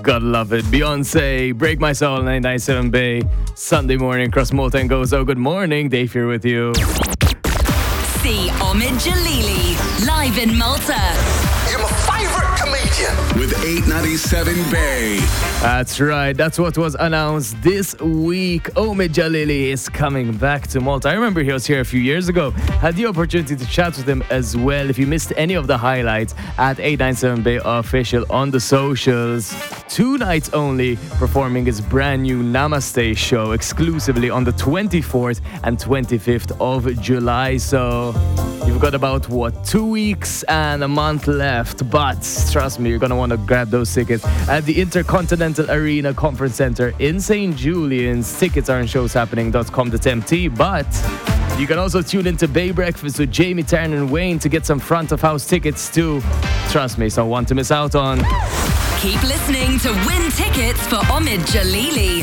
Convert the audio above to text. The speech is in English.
Gotta love it. Beyonce, Break My Soul, 997 Bay. Sunday morning, across Malta and Gozo. Good morning, Dave here with you. See Omid Jalili, live in Malta. You're my favorite comedian. With 897 Bay. That's right. That's what was announced this week. Omid Jalili is coming back to Malta. I remember he was here a few years ago. Had the opportunity to chat with him as well. If you missed any of the highlights, at 897 Bay Official on the socials. 2 nights only, performing his brand new Namaste show exclusively on the 24th and 25th of July. So you've got about, 2 weeks and a month left. But trust me, you're going to want to grab those tickets at the Intercontinental Arena Conference Center in St. Julian's. Tickets are on showshappening.com.mt. But you can also tune into Bay Breakfast with Jamie, Taryn and Wayne to get some front of house tickets too. Trust me, so one to miss out on. Keep listening to win tickets for Omid Jalili.